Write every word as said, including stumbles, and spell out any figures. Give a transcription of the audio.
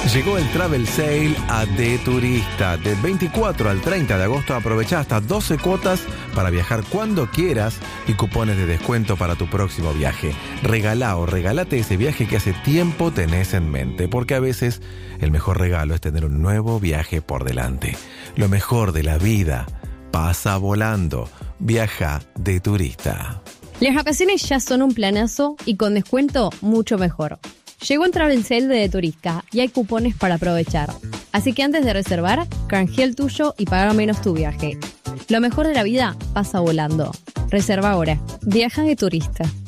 Llegó el Travel Sale a De Turista. Del veinticuatro al treinta de agosto aprovecha hasta doce cuotas para viajar cuando quieras y cupones de descuento para tu próximo viaje. Regalá o regalate ese viaje que hace tiempo tenés en mente, porque a veces el mejor regalo es tener un nuevo viaje por delante. Lo mejor de la vida pasa volando. Viaja De Turista. Las vacaciones ya son un planazo y con descuento mucho mejor. Llegó el Travel Sale de De Turista y hay cupones para aprovechar. Así que antes de reservar, canjea el tuyo y paga menos tu viaje. Lo mejor de la vida pasa volando. Reserva ahora. Viaja De Turista.